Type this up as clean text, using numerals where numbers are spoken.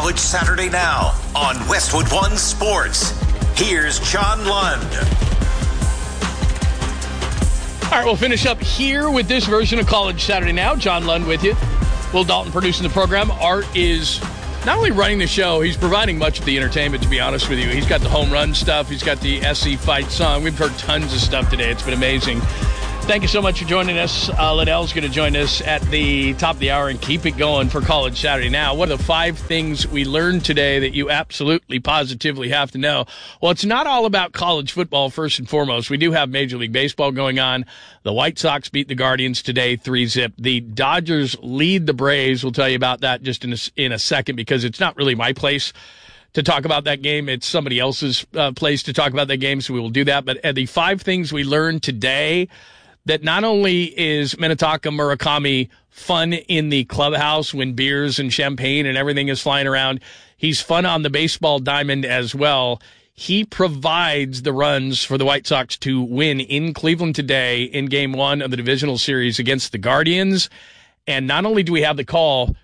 College Saturday Now on Westwood One Sports. Here's John Lund. All right, we'll finish up here with this version of College Saturday Now. John Lund with you. Will Dalton producing the program. Art is not only running the show, he's providing much of the entertainment, to be honest with you. He's got the home run stuff. He's got the SC fight song. We've heard tons of stuff today. It's been amazing. Thank you so much for joining us. Liddell's going to join us at the top of the hour and keep it going for College Saturday Now. What are the 5 things we learned today that you absolutely, positively have to know? Well, it's not all about college football, first and foremost. We do have Major League Baseball going on. The White Sox beat the Guardians today, 3-0. The Dodgers lead the Braves. We'll tell you about that just in a second, because it's not really my place to talk about that game. It's somebody else's place to talk about that game, so we will do that. But the 5 things we learned today: that not only is Minetaka Murakami fun in the clubhouse when beers and champagne and everything is flying around, he's fun on the baseball diamond as well. He provides the runs for the White Sox to win in Cleveland today in Game 1 of the divisional series against the Guardians. And not only do we have the call,